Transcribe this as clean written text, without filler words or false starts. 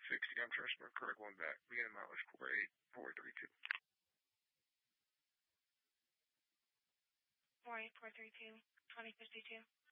60, I'm Transfer, correct one back. Beginning mileage 48432. 48432, 2052.